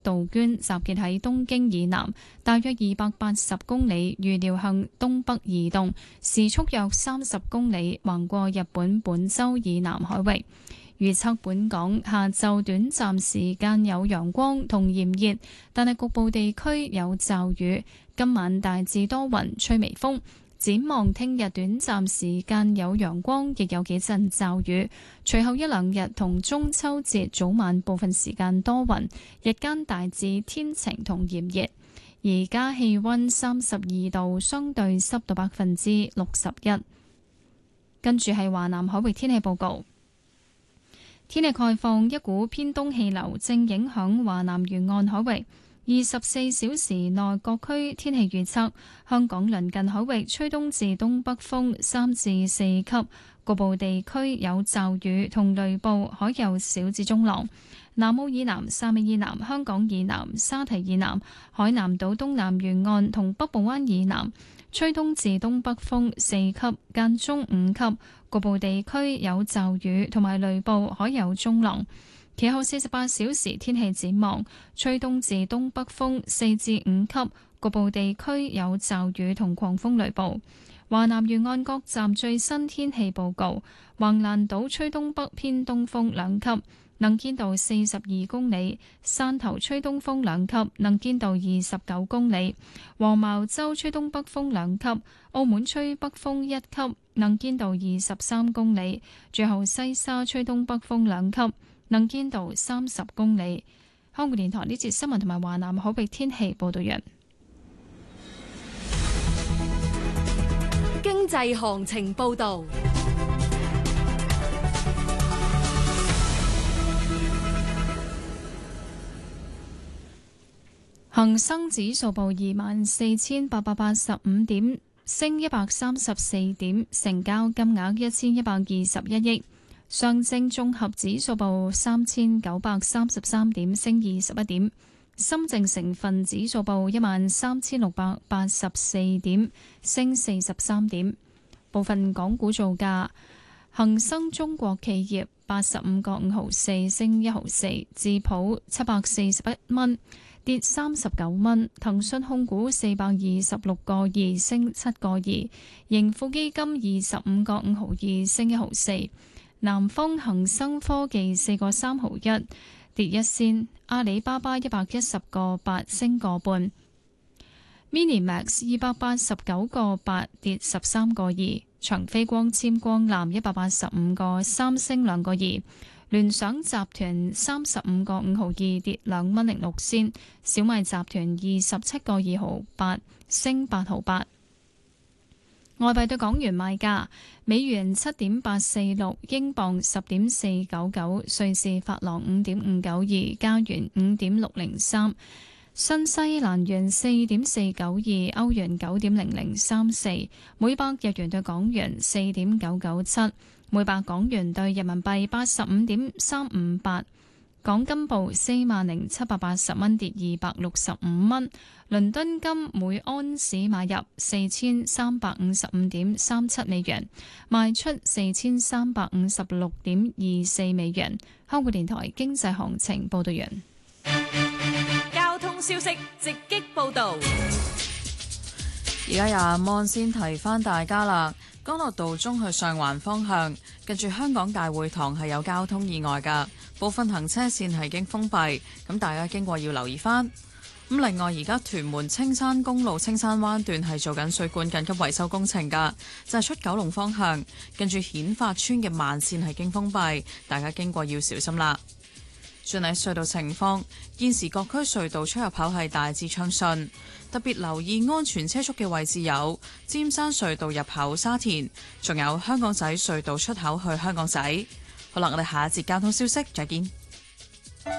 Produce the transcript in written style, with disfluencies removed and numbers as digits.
杜鵑集結喺東京以南大約280公里，預料向東北移動，時速約30公里，橫過日本本州以南海域。預測本港下晝短暫時間有陽光同炎熱，但係局部地區有驟雨。今晚大致多雲，吹微風。展望聽日短暫時間有陽光，亦有幾陣驟雨。隨後一兩日同中秋節早晚部分時間多雲，日間大致天晴同炎熱。而家氣溫32度，相對濕度61%。跟住係華南海域天氣報告。天氣概況，一股偏東氣流正影響華南沿岸海域。24小時內各區天氣預測：香港鄰近海域吹東至東北風3至4級，局部地區有驟雨同雷暴，海有小至中浪。南澳以南、汕尾以南、香港以南、沙堤以南、海南島東南沿岸同北部灣以南吹東至東北風4級，間中5級，局部地區有驟雨同埋雷暴，海有中浪。其後48小時天氣展望，吹東至東北風4至5級，局部地區有驟雨同狂風雷暴。華南沿岸各站最新天氣報告：橫瀾島吹東北偏東風2級，能見度42公里；汕頭吹東風2級，能見度29公里；黃茅洲吹東北風2級，澳門吹北風1級，能見度23公里；最後西沙吹東北風2級，能見度30公里。香港電台呢節新聞同埋華南海域天氣報道完。 經濟行情報道。 恒生指數報24,885點，升134點，成交金額1121億。上證綜合指數報3,933點，升21點。深證成分指數報13,684點，升43點。部分港股造價：恒生中國企業85個5毫4，升1毫4；智普741蚊，跌39蚊；騰訊控股426個2，升7個2；盈富基金25個5毫2，升1毫4；南方恒生科技4個3毫1，跌1仙；阿里巴巴110個8，升個半；Minimax 289個8，跌13個2；長飛光纖光纜185個3，升2個2；聯想集團35個5毫2，跌2蚊06仙；小米集團27個2毫8，升8毫8。外幣對港元賣價：美元7.846，英鎊10.499，瑞士法郎5.592，加元5.603，新西蘭元4.492，歐元9.0034，每百日元對港元4.997，每百港元對人民幣85.358。港金報40,780蚊，跌265蚊。倫敦金每安士買入4355.37美元，賣出4356.24美元。香港電台經濟行情報道完。 交通消息直擊報道。 而家廿蚊先提翻大家啦。干諾道中去上環方向，近住香港大會堂係有交通意外㗎，部分行車線係已經封閉，咁大家經過要留意翻。咁另外，而家屯門青山公路青山灣段係做緊水管緊急維修工程㗎，就係出九龍方向，近住顯發村嘅慢線係經封閉，大家經過要小心啦。轉喺隧道情況，現時各區隧道出入口係大致暢順，特別留意安全車速嘅位置有尖山隧道入口沙田，仲有香港仔隧道出口去香港仔。好啦，我哋下一節交通消息再見。